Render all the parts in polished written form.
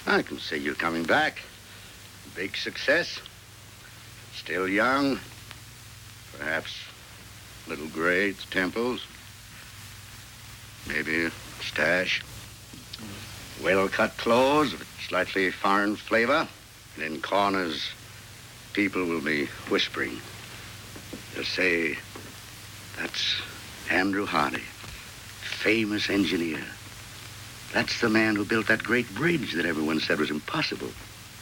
I can see you coming back. Big success. Still young. Perhaps a little gray at the temples. Maybe a stash. Well-cut clothes with slightly foreign flavor. And in corners, people will be whispering. They'll say, that's Andrew Hardy, famous engineer. That's the man who built that great bridge that everyone said was impossible.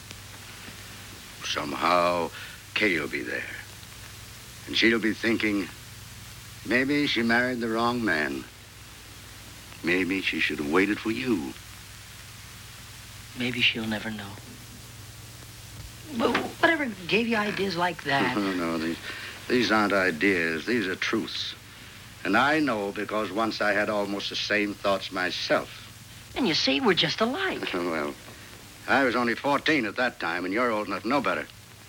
Somehow, Kay'll be there. And she'll be thinking, maybe she married the wrong man. Maybe she should have waited for you. Maybe she'll never know. But whatever gave you ideas like that? No, these aren't ideas. These are truths. And I know because once I had almost the same thoughts myself. And you see, we're just alike. Well, I was only 14 at that time, and you're old enough to know better.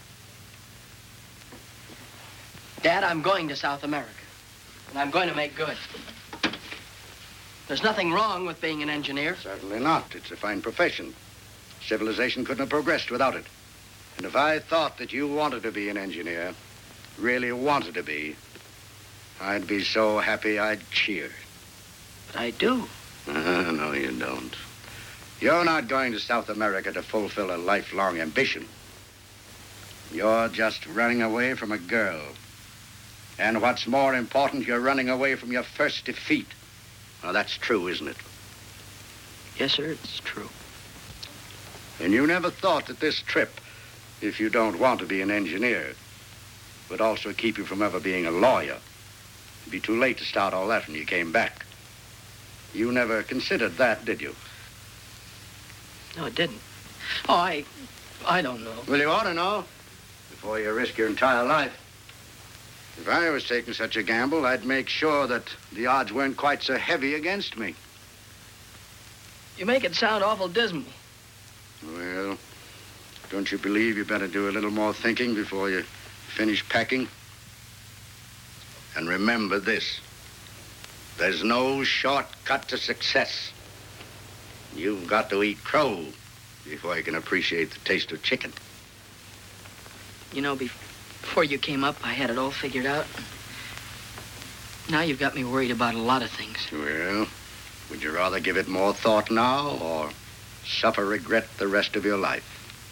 Dad, I'm going to South America. And I'm going to make good. There's nothing wrong with being an engineer. Certainly not. It's a fine profession. Civilization couldn't have progressed without it. And if I thought that you wanted to be an engineer, really wanted to be, I'd be so happy I'd cheer. But I do. No, you don't. You're not going to South America to fulfill a lifelong ambition. You're just running away from a girl. And what's more important, you're running away from your first defeat. Now, that's true, isn't it? Yes, sir, it's true. And you never thought that this trip, if you don't want to be an engineer, would also keep you from ever being a lawyer. It'd be too late to start all that when you came back. You never considered that, did you? No, it didn't. Oh, I don't know. Well, you ought to know before you risk your entire life. If I was taking such a gamble, I'd make sure that the odds weren't quite so heavy against me. You make it sound awful dismal. Well, don't you believe you better do a little more thinking before you finish packing? And remember this. There's no shortcut to success. You've got to eat crow before you can appreciate the taste of chicken. You know, before you came up, I had it all figured out. Now you've got me worried about a lot of things. Well, would you rather give it more thought now or suffer regret the rest of your life?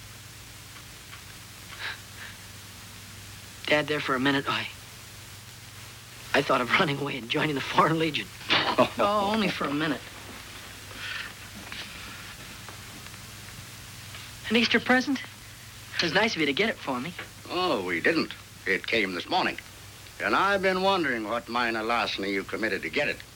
Dad, there for a minute, I thought of running away and joining the Foreign Legion. Oh, only for a minute. An Easter present? It was nice of you to get it for me. Oh, we didn't. It came this morning. And I've been wondering what minor larceny you committed to get it.